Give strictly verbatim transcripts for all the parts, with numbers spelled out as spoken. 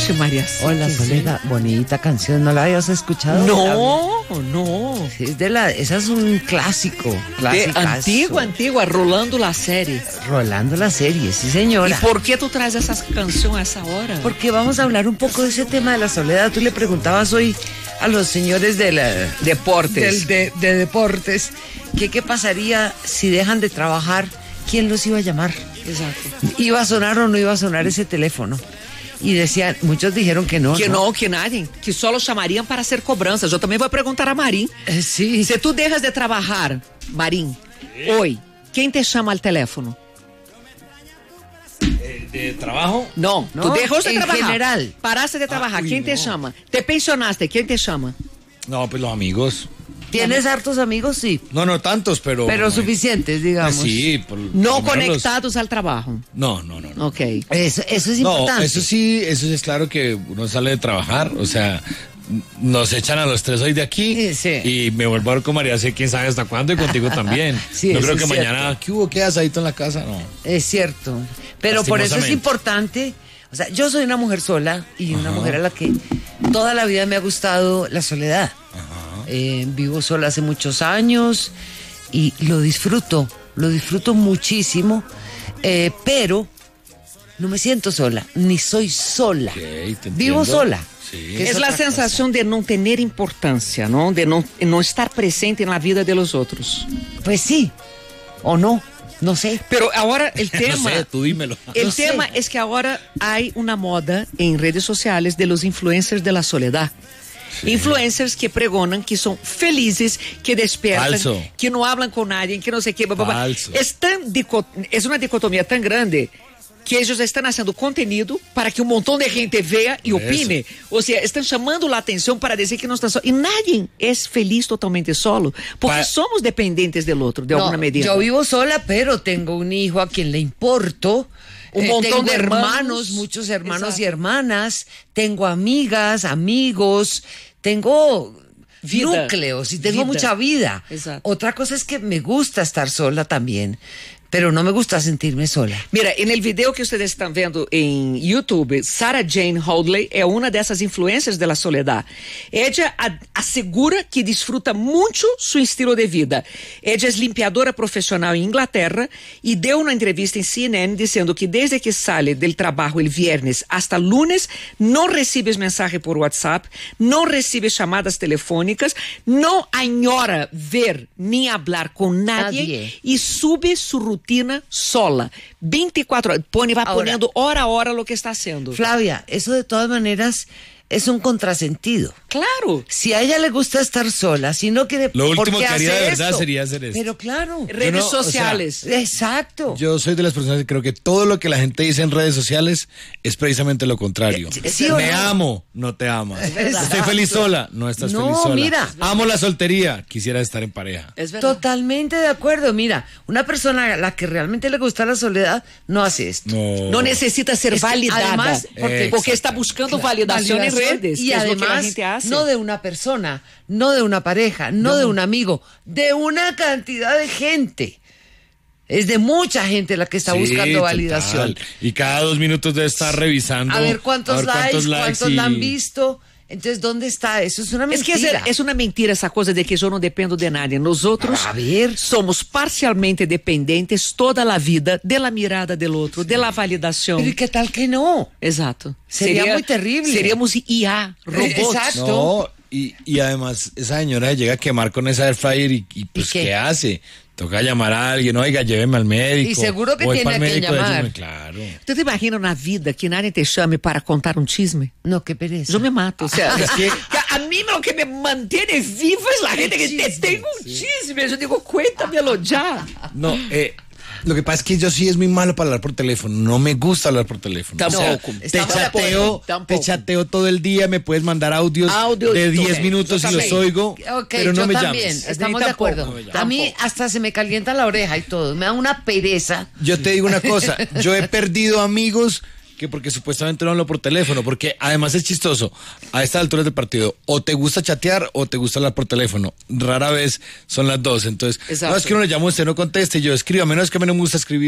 noche, María. Hola, Soledad. Bonita canción, ¿no la habías escuchado? No, no. Es de la, esa es un clásico. De antigua, antigua, Rolando la Serie. Rolando la Serie, sí, señora. ¿Y por qué tú traes esa canción a esa hora? Porque vamos a hablar un poco de ese tema de la soledad. Tú le preguntabas hoy a los señores de la, deportes. Del, de, de deportes que qué pasaría si dejan de trabajar, quién los iba a llamar. Exacto. ¿Iba a sonar o no iba a sonar ese teléfono? Y decían, muchos dijeron que no. Que no, no, que nadie, que só lo chamarían para hacer cobranças. Eu também vou perguntar a Marim. Eh, sí. Se tú dejas de trabajar, Marim, sí. Hoy, ¿quién te llama al teléfono? ¿De, de trabajo? No, no, tú dejas de en trabajar. En general. Paraste de trabajar, ah, uy, ¿quién no. te llama? Te pensionaste, ¿quién te llama? No, pues los amigos. ¿Tienes hartos amigos? Sí. No, no tantos, pero... Pero suficientes, digamos. Ah, sí. Por, no por conectados los... al trabajo. No, no, no. no. Ok. Eso, eso es importante. No, eso sí, eso sí es claro que uno sale de trabajar, o sea... Nos echan a los tres hoy de aquí sí. Y me vuelvo a ver con María, sé quién sabe hasta cuándo y contigo también. Sí, no creo que es mañana, cierto. ¿qué hubo? ¿Qué asadito en la casa? No. Es cierto. Pero por eso es importante. O sea, yo soy una mujer sola y Ajá. una mujer a la que toda la vida me ha gustado la soledad. Eh, vivo sola hace muchos años y lo disfruto, lo disfruto muchísimo, eh, pero no me siento sola, ni soy sola. Okay, vivo sola. Sí. Es, es la sensación cosa. de no tener importancia, ¿no? De no, no estar presente en la vida de los otros. Pues sí, o no. No sé. Pero ahora el tema... no sé, tú dímelo. El no tema sé. es que ahora hay una moda en redes sociales de los influencers de la soledad. Sí. Influencers que pregonan que son felices, que despiertan, Falso. que no hablan con nadie, que no sé qué. Falso. Es, tan dicot... es una dicotomía tan grande que ellos están haciendo contenido para que un montón de gente vea y opine. Eso. O sea, están llamando la atención para decir que no están solos. Y nadie es feliz totalmente solo, porque pa somos dependientes del otro, de no, alguna medida. Yo vivo sola, pero tengo un hijo a quien le importo. Un eh, montón tengo de hermanos, hermanos, muchos hermanos Exacto. y hermanas. Tengo amigas, amigos, tengo... Vida. Núcleos y tengo vida. mucha vida. Exacto. Otra cosa es que me gusta estar sola también, pero no me gusta sentirme sola. Mira, en el video que ustedes están viendo en YouTube, Sarah Jane Hoadley es una de esas influencias de la soledad. Ella asegura que disfruta mucho su estilo de vida. Ella es limpiadora profesional en Inglaterra y dio una entrevista en C N N diciendo que desde que sale del trabajo el viernes hasta lunes no recibes mensaje por WhatsApp, no recibes llamadas telefónicas, no añora ver ni hablar con nadie, nadie. y sube su rutina sola, veinticuatro horas, pone, va Ahora, poniendo hora a hora lo que está haciendo. Flavia, eso de todas maneras es un contrasentido. Claro. Si a ella le gusta estar sola, si no quiere... Lo último que haría de verdad esto? sería hacer esto. Pero claro. Redes no, sociales. O sea, exacto. Yo soy de las personas que creo que todo lo que la gente dice en redes sociales es precisamente lo contrario. ¿Sí Me no? amo, no te amas. Estoy feliz sola, no estás no, feliz sola. Mira. Amo la soltería, quisiera estar en pareja. Es verdad. Totalmente de acuerdo. Mira, una persona a la que realmente le gusta la soledad no hace esto. No, no necesita ser es validada. Además, porque, porque está buscando claro, validación, validación en redes. Y que además, es lo que la gente hace. No de una persona, no de una pareja, no, no de un amigo, de una cantidad de gente. Es de mucha gente la que está sí, buscando validación. Total. Y cada dos minutos debe estar revisando. A ver cuántos, a ver likes, cuántos, likes cuántos y... la han visto. Entonces, ¿dónde está? Eso es una mentira. Es que es, es una mentira esa cosa de que yo no dependo de nadie. Nosotros a ver. somos parcialmente dependientes toda la vida de la mirada del otro, sí. de la validación. Pero ¿y qué tal que no? Exacto. Sería, Sería muy terrible. Seríamos I A, robots. Exacto. No, y, y además esa señora llega a quemar con esa air fryer y, y pues ¿Y qué? ¿qué hace? Toca llamar a alguien, oiga, lléveme al médico. Y seguro que tiene que llamar. Ayúdame, claro. ¿Tú te imaginas una vida que nadie te llame para contar un chisme? No, qué pereza. Yo me mato. O sea, es que, que a mí lo que me mantiene vivo es la gente que te tengo un sí. chisme. Yo digo, cuéntamelo ya. No, eh... Lo que pasa es que yo sí es muy malo para hablar por teléfono. No me gusta hablar por teléfono. Tampoco. O sea, te chateo, te chateo todo el día, me puedes mandar audios Audio de diez minutos y los oigo, okay, pero no me también, llames. Estamos de acuerdo. No a mí hasta se me calienta la oreja y todo. Me da una pereza. Yo te digo una cosa, yo he perdido amigos que porque supuestamente no hablo por teléfono, porque además es chistoso, a estas alturas del partido, o te gusta chatear o te gusta hablar por teléfono, rara vez son las dos, entonces, Exacto. no es que uno le llamo, usted no conteste, yo escribo, a menos que a mí no me gusta escribir,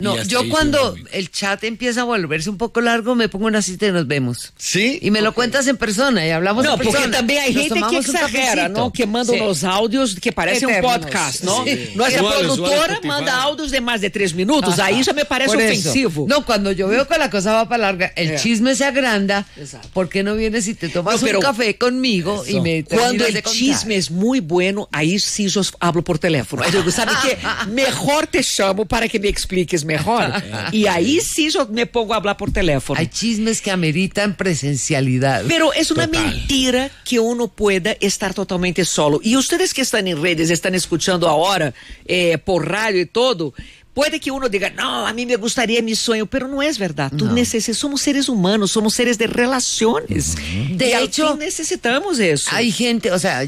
No, yo cuando el chat empieza a volverse un poco largo, me pongo una cita y nos vemos. ¿Sí? Y me lo cuentas en persona y hablamos no, en persona. No, porque también hay gente que exagera, ¿no? Que manda sí. unos audios que parecen Eternos. un podcast, ¿no? Sí. Nuestra igual, productora igual, manda audios de más de tres minutos. Ajá. Ahí ya me parece Por ofensivo. Eso. No, cuando yo veo que la cosa va para larga, el yeah. chisme se agranda. Exacto. ¿Por qué no vienes y te tomas no, un café conmigo eso. y me Cuando el de chisme es muy bueno, ahí sí yo hablo por teléfono. Yo digo, ¿sabe qué? Mejor te llamo para que me expliques mejor. Y ahí sí yo me pongo a hablar por teléfono. Hay chismes que ameritan presencialidad. Pero es una Total. mentira que uno pueda estar totalmente solo. Y ustedes que están en redes, están escuchando ahora eh, por radio y todo, puede que uno diga, no, a mí me gustaría mi sueño, pero no es verdad. Tú no. necesitas, somos seres humanos, somos seres de relaciones. Uh-huh. De y hecho, necesitamos eso. Hay gente, o sea,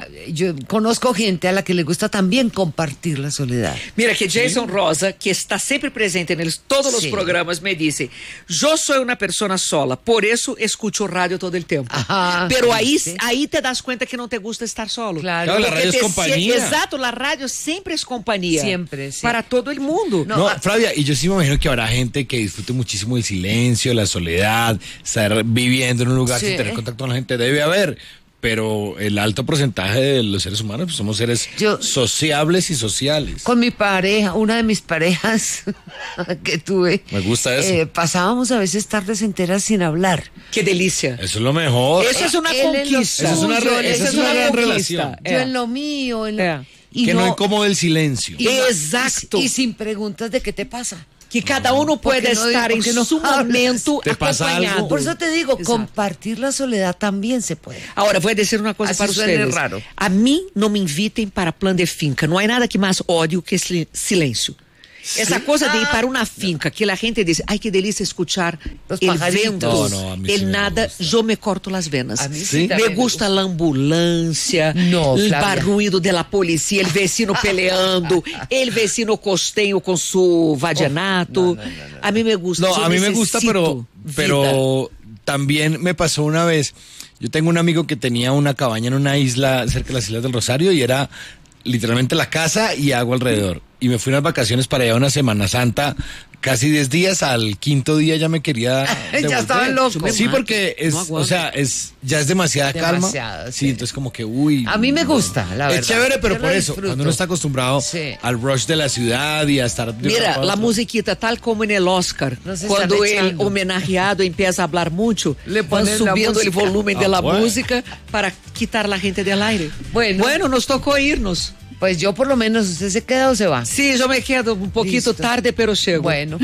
yo conozco gente a la que le gusta también compartir la soledad. Mira, que Jason ¿Sí? Rosa, que está siempre presente en todos los sí. programas, me dice, yo soy una persona sola, por eso escucho radio todo el tiempo. Ajá, pero ahí, sí. ahí te das cuenta que no te gusta estar solo. Claro, claro la radio es compañía. Exacto, la radio siempre es compañía. Siempre, sí. Para todo el mundo. No, no, Flavia, y yo sí me imagino que habrá gente que disfrute muchísimo del silencio, la soledad, estar viviendo en un lugar sí. sin tener contacto con la gente. Debe haber, pero el alto porcentaje de los seres humanos pues somos seres yo, sociables y sociales. Con mi pareja, una de mis parejas que tuve. Me gusta eso. Eh, pasábamos a veces tardes enteras sin hablar. ¡Qué delicia! Eso es lo mejor. Eso es una Él conquista. Eso es una, re, esa es una, una gran relación. Yo yeah. en lo mío, en lo... Yeah. Y que no, no incomode el silencio. Y Exacto. Y, y sin preguntas de qué te pasa. Que cada uno puede no, estar en no su momento acompañado. Por eso te digo, Exacto. compartir la soledad también se puede. Ahora, voy a decir una cosa Así para ustedes. Raro. A mí no me inviten para plan de finca. No hay nada que más odio que el silencio. ¿Sí? Esa cosa de ir para una finca que la gente dice, ay, qué delicia escuchar los el viento, no, no, el sí nada, yo me corto las venas. A mí sí ¿Sí? Me gusta la ambulancia, no, el barulho de la policía, el vecino peleando, el vecino costeño con su vallenato. Oh, no, no, no, no. A mí me gusta. No, a mí me gusta, pero, pero también me pasó una vez. Yo tengo un amigo que tenía una cabaña en una isla cerca de las Islas del Rosario y era literalmente la casa y agua alrededor. Y me fui unas vacaciones para allá una Semana Santa, casi diez días, al quinto día ya me quería ya estaba loco. Sí, porque es, no o sea, es ya es demasiada Demasiado, calma. Sí. sí, entonces como que, uy. A mí me gusta, la verdad. Es chévere, pero Yo por eso, disfruto. cuando uno está acostumbrado sí. al rush de la ciudad y a estar... Mira, la musiquita, tal como en el Oscar, no cuando el homenajeado empieza a hablar mucho, le van subiendo el volumen ah, de la bueno. música para quitar la gente del aire. Bueno, bueno, nos tocó irnos. Pues yo por lo menos, ¿usted se queda o se va? Sí, yo me quedo un poquito Listo. tarde, pero llego. Bueno,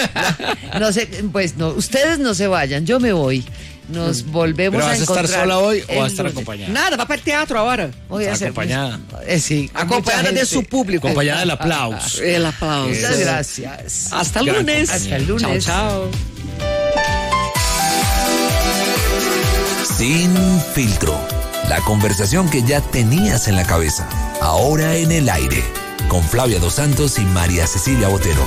no, no sé, pues no, ustedes no se vayan, yo me voy. Nos volvemos ¿Pero vas a encontrar. ¿Vas a estar sola hoy o vas a estar acompañada? Nada, va para el teatro ahora. Voy a ser acompañada. Eh, sí, acompañada de su público. Acompañada del aplauso. El aplauso. Muchas gracias. Hasta el lunes. Hasta el lunes. Chao, chao. Sin filtro. La conversación que ya tenías en la cabeza, ahora en el aire, con Flavia Dos Santos y María Cecilia Botero.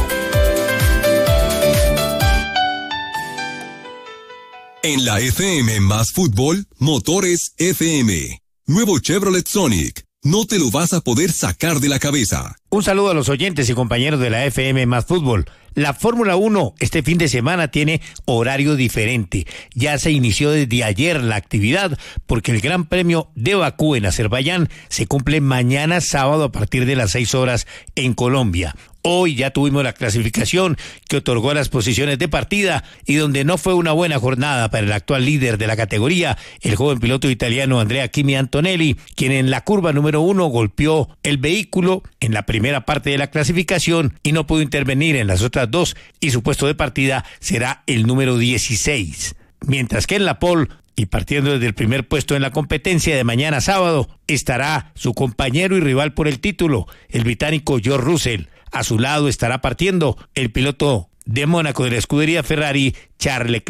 En la F M más fútbol, Motores F M. Nuevo Chevrolet Sonic. No te lo vas a poder sacar de la cabeza. Un saludo a los oyentes y compañeros de la F M más fútbol. La Fórmula uno este fin de semana tiene horario diferente. Ya se inició desde ayer la actividad porque el Gran Premio de Bakú en Azerbaiyán se cumple mañana sábado a partir de las seis horas en Colombia. Hoy ya tuvimos la clasificación que otorgó las posiciones de partida y donde no fue una buena jornada para el actual líder de la categoría, el joven piloto italiano Andrea Kimi Antonelli, quien en la curva número uno golpeó el vehículo en la primera parte de la clasificación y no pudo intervenir en las otras dos y su puesto de partida será el número dieciséis. Mientras que en la pole y partiendo desde el primer puesto en la competencia de mañana sábado estará su compañero y rival por el título, el británico George Russell. A su lado estará partiendo el piloto de Mónaco de la escudería Ferrari, Charles Leclerc.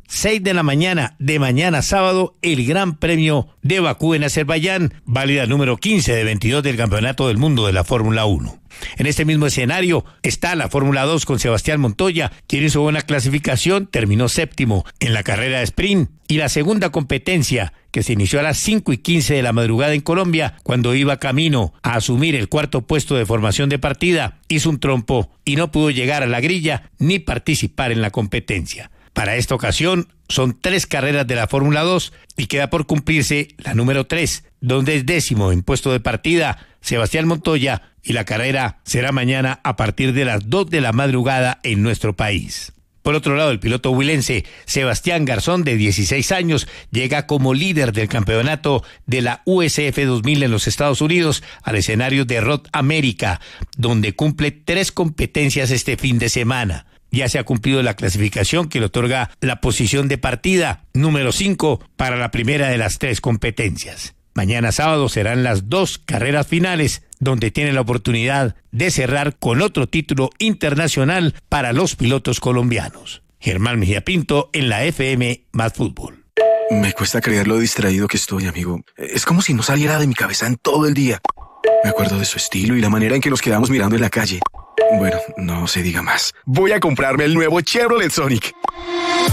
seis de la mañana de mañana sábado, el Gran Premio de Bakú en Azerbaiyán, válida número quince de veintidós del Campeonato del Mundo de la Fórmula uno. En este mismo escenario está la Fórmula dos con Sebastián Montoya, quien hizo buena clasificación, terminó séptimo en la carrera de sprint. Y la segunda competencia, que se inició a las cinco y quince de la madrugada en Colombia, cuando iba camino a asumir el cuarto puesto de formación de partida, hizo un trompo y no pudo llegar a la grilla ni participar en la competencia. Para esta ocasión son tres carreras de la Fórmula dos y queda por cumplirse la número tres, donde es décimo en puesto de partida Sebastián Montoya, y la carrera será mañana a partir de las dos de la madrugada en nuestro país. Por otro lado, el piloto huilense Sebastián Garzón, de dieciséis años, llega como líder del campeonato de la U S F dos mil en los Estados Unidos al escenario de Road America, donde cumple tres competencias este fin de semana. Ya se ha cumplido la clasificación que le otorga la posición de partida número cinco para la primera de las tres competencias. Mañana sábado serán las dos carreras finales, donde tiene la oportunidad de cerrar con otro título internacional para los pilotos colombianos. Germán Mejía Pinto en la F M Más Fútbol. Me cuesta creer lo distraído que estoy, amigo. Es como si no saliera de mi cabeza en todo el día. Me acuerdo de su estilo y la manera en que nos quedamos mirando en la calle. Bueno, no se diga más. Voy a comprarme el nuevo Chevrolet Sonic.